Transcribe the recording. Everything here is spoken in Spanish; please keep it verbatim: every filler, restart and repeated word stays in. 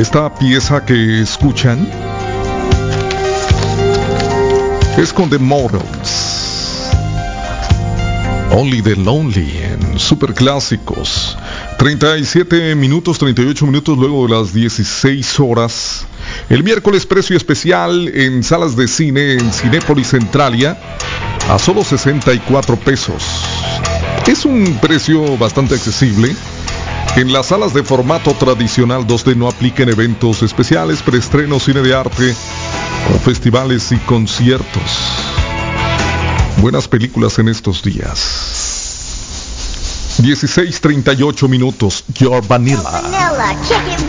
Esta pieza que escuchan es con The Models, Only the Lonely, en Superclásicos. treinta y siete minutos, treinta y ocho minutos luego de las dieciséis horas. El miércoles, precio especial en salas de cine en Cinépolis Centralia a solo sesenta y cuatro pesos. Es un precio bastante accesible. En las salas de formato tradicional dos D no apliquen eventos especiales, preestrenos, cine de arte o festivales y conciertos. Buenas películas en estos días. dieciséis treinta y ocho minutos. Your Vanilla. Vanilla, kick it